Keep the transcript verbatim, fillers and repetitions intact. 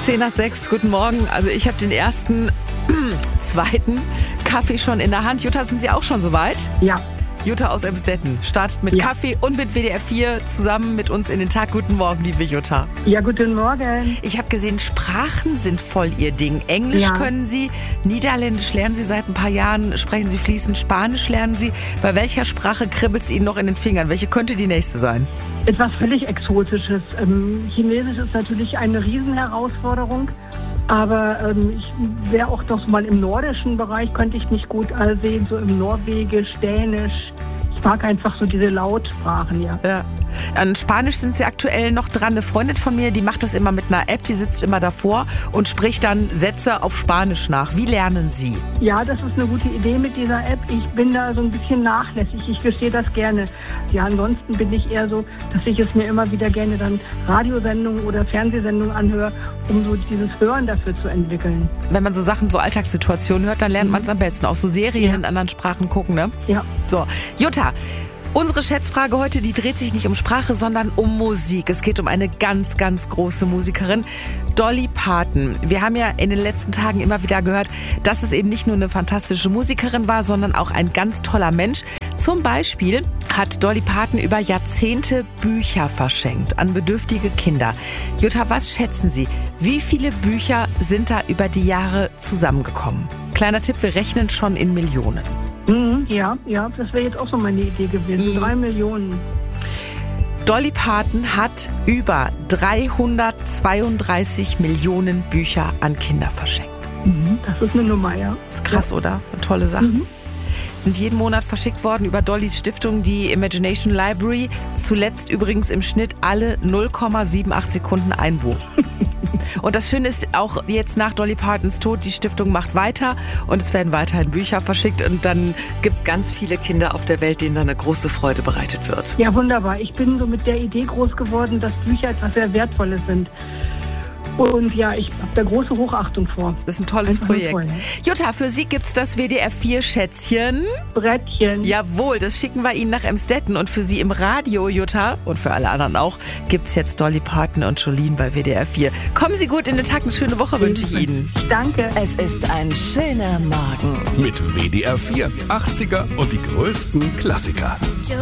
zehn nach sechs, guten Morgen. Also ich habe den ersten, zweiten Kaffee schon in der Hand. Jutta, sind Sie auch schon soweit? Ja. Jutta aus Emstetten startet mit Ja. Kaffee und mit W D R vier zusammen mit uns in den Tag. Guten Morgen, liebe Jutta. Ja, guten Morgen. Ich habe gesehen, Sprachen sind voll Ihr Ding. Englisch Ja. können Sie, Niederländisch lernen Sie seit ein paar Jahren, sprechen Sie fließend, Spanisch lernen Sie. Bei welcher Sprache kribbelt es Ihnen noch in den Fingern? Welche könnte die nächste sein? Etwas völlig Exotisches. Ähm, Chinesisch ist natürlich eine Riesenherausforderung. Aber ähm, ich wäre auch doch mal im nordischen Bereich, könnte ich mich gut äh, sehen, so im Norwegisch, Dänisch. Ich mag einfach so diese Lautsprachen, ja. Ja. An Spanisch sind Sie aktuell noch dran. Eine Freundin von mir, die macht das immer mit einer App, die sitzt immer davor und spricht dann Sätze auf Spanisch nach. Wie lernen Sie? Ja, das ist eine gute Idee mit dieser App. Ich bin da so ein bisschen nachlässig. Ich gestehe das gerne. Ja, ansonsten bin ich eher so, dass ich es mir immer wieder gerne dann Radiosendungen oder Fernsehsendungen anhöre, um so dieses Hören dafür zu entwickeln. Wenn man so Sachen, so Alltagssituationen hört, dann lernt Mhm. man es am besten. Auch so Serien Ja. in anderen Sprachen gucken, ne? Ja. So, Jutta, unsere Schätzfrage heute, die dreht sich nicht um Sprache, sondern um Musik. Es geht um eine ganz, ganz große Musikerin, Dolly Parton. Wir haben ja in den letzten Tagen immer wieder gehört, dass es eben nicht nur eine fantastische Musikerin war, sondern auch ein ganz toller Mensch. Zum Beispiel hat Dolly Parton über Jahrzehnte Bücher verschenkt an bedürftige Kinder. Jutta, was schätzen Sie? Wie viele Bücher sind da über die Jahre zusammengekommen? Kleiner Tipp, wir rechnen schon in Millionen. Mhm, ja, ja, das wäre jetzt auch so meine Idee gewesen. Mhm. Drei Millionen. Dolly Parton hat über dreihundertzweiunddreißig Millionen Bücher an Kinder verschenkt. Mhm, das ist eine Nummer, ja. Ist krass, oder? Eine tolle Sache. Mhm. Sind jeden Monat verschickt worden über Dollys Stiftung, die Imagination Library. Zuletzt übrigens im Schnitt alle null Komma achtundsiebzig Sekunden ein Buch. Und das Schöne ist auch jetzt nach Dolly Partons Tod, die Stiftung macht weiter und es werden weiterhin Bücher verschickt und dann gibt es ganz viele Kinder auf der Welt, denen dann eine große Freude bereitet wird. Ja, wunderbar. Ich bin so mit der Idee groß geworden, dass Bücher etwas sehr Wertvolles sind. Und ja, ich habe da große Hochachtung vor. Das ist ein tolles Einfach nur Projekt. toll, ne? Jutta, für Sie gibt's das W D R vier Schätzchen. Brettchen. Jawohl, das schicken wir Ihnen nach Emstetten. Und für Sie im Radio, Jutta, und für alle anderen auch, gibt's jetzt Dolly Parton und Jolene bei W D R vier. Kommen Sie gut in den Tag, eine schöne Woche wünsche ich Ihnen. Danke. Es ist ein schöner Morgen. Mit W D R vier, achtziger und die größten Klassiker.